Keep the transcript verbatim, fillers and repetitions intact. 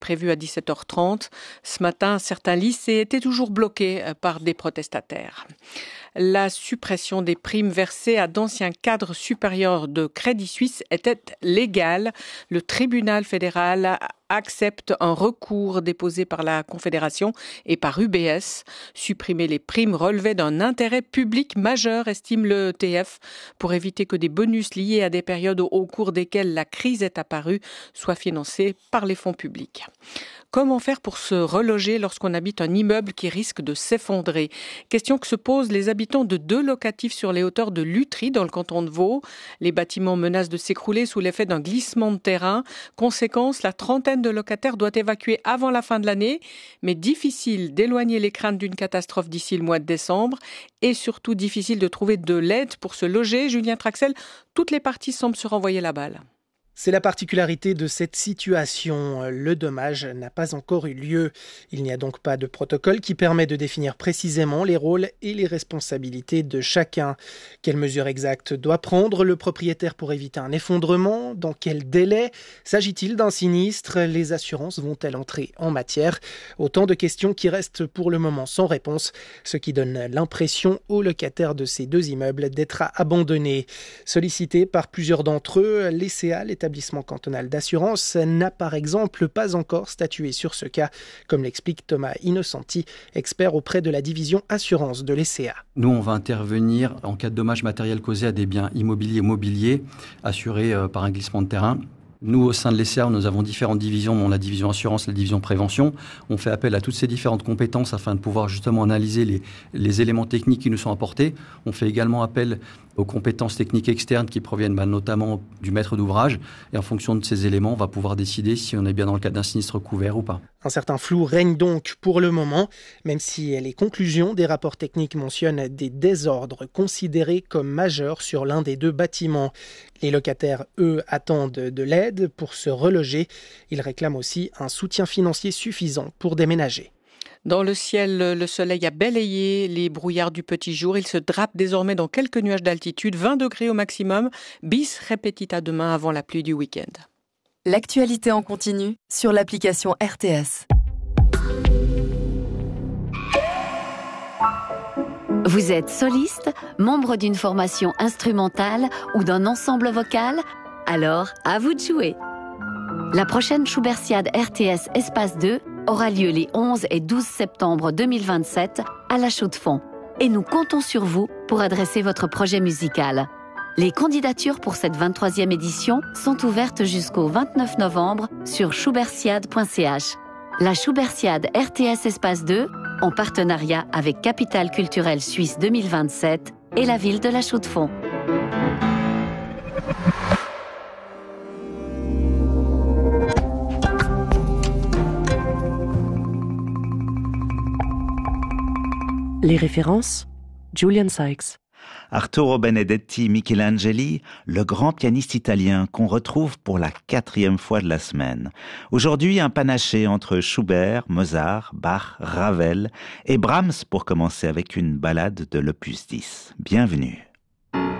prévu à dix-sept heures trente. Ce matin, certains lycées étaient toujours bloqués par des protestataires. La suppression des primes versées à d'anciens cadres supérieurs de Crédit Suisse était légale. Le tribunal fédéral accepte un recours déposé par la Confédération et par U B S. Supprimer les primes relevait d'un intérêt public majeur, estime le T F, pour éviter que des bonus liés à des périodes au cours desquelles la crise est apparue soient financés par les fonds publics. Comment faire pour se reloger lorsqu'on habite un immeuble qui risque de s'effondrer? Question que se posent les habitants de deux locatifs sur les hauteurs de Lutry, dans le canton de Vaud. Les bâtiments menacent de s'écrouler sous l'effet d'un glissement de terrain. Conséquence, la trentaine de locataires doit évacuer avant la fin de l'année, mais difficile d'éloigner les craintes d'une catastrophe d'ici le mois de décembre et surtout difficile de trouver de l'aide pour se loger. Julien Traxel, toutes les parties semblent se renvoyer la balle. C'est la particularité de cette situation. Le dommage n'a pas encore eu lieu. Il n'y a donc pas de protocole qui permet de définir précisément les rôles et les responsabilités de chacun. Quelles mesures exactes doit prendre le propriétaire pour éviter un effondrement? Dans quel délai? S'agit-il d'un sinistre? Les assurances vont-elles entrer en matière? Autant de questions qui restent pour le moment sans réponse, ce qui donne l'impression aux locataires de ces deux immeubles d'être abandonnés. Sollicités par plusieurs d'entre eux, l'E C A, l'établissement cantonal d'assurance, n'a par exemple pas encore statué sur ce cas, comme l'explique Thomas Innocenti, expert auprès de la division assurance de l'E C A. Nous, on va intervenir en cas de dommages matériels causés à des biens immobiliers et mobiliers assurés par un glissement de terrain. Nous, au sein de l'E C A, nous avons différentes divisions, dont la division assurance, la division prévention. On fait appel à toutes ces différentes compétences afin de pouvoir justement analyser les, les éléments techniques qui nous sont apportés. On fait également appel aux compétences techniques externes qui proviennent bah, notamment du maître d'ouvrage. Et en fonction de ces éléments, on va pouvoir décider si on est bien dans le cadre d'un sinistre couvert ou pas. Un certain flou règne donc pour le moment, même si les conclusions des rapports techniques mentionnent des désordres considérés comme majeurs sur l'un des deux bâtiments. Les locataires, eux, attendent de l'aide pour se reloger. Ils réclament aussi un soutien financier suffisant pour déménager. Dans le ciel, le soleil a balayé les brouillards du petit jour. Il se drape désormais dans quelques nuages d'altitude, vingt degrés au maximum. Bis repetita demain avant la pluie du week-end. L'actualité en continu sur l'application R T S. Vous êtes soliste, membre d'une formation instrumentale ou d'un ensemble vocal? Alors, à vous de jouer. La prochaine Schubertiade R T S Espace deux aura lieu les onze et douze septembre deux mille vingt-sept à La Chaux-de-Fonds. Et nous comptons sur vous pour adresser votre projet musical. Les candidatures pour cette vingt-troisième édition sont ouvertes jusqu'au vingt-neuf novembre sur schubertiade point c h. La Schubertiade R T S Espace deux, en partenariat avec Capitale culturelle suisse deux mille vingt-sept et la ville de La Chaux-de-Fonds. Les références, Julian Sykes. Arturo Benedetti Michelangeli, le grand pianiste italien qu'on retrouve pour la quatrième fois de la semaine. Aujourd'hui, un panaché entre Schubert, Mozart, Bach, Ravel et Brahms pour commencer avec une ballade de l'opus dix. Bienvenue.